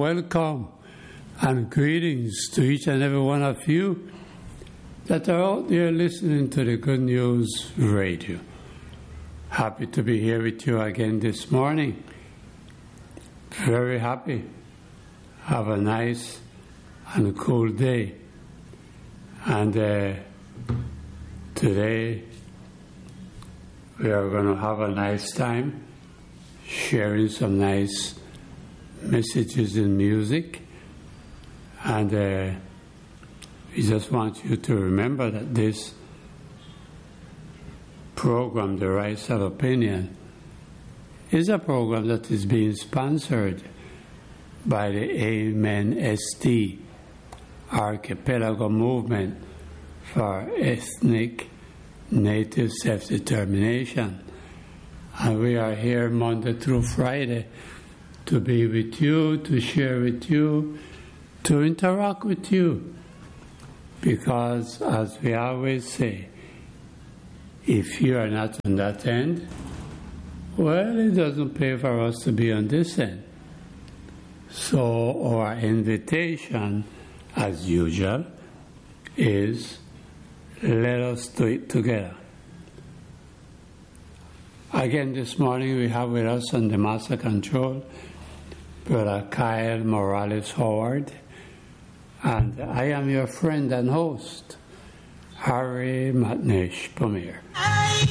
welcome and greetings to each and every one of you that are out there listening to the Good News Radio. Happy to be here with you again this morning. Very happy. Have a nice and cool day. And today we are going to have a nice time sharing some nice messages in music. And we just want you to remember that this program, The Rights of Opinion, is a program that is being sponsored by the Amen ST Archipelago Movement for Ethnic Native Self-Determination. And we are here Monday through Friday to be with you, to share with you, to interact with you. Because, as we always say, if you are not on that end, well, it doesn't pay for us to be on this end. So our invitation, as usual, is let us do it together. Again, this morning we have with us on the Master Control Brother Kyle Morales Howard, and I am your friend and host, Harry Matnish Pamir.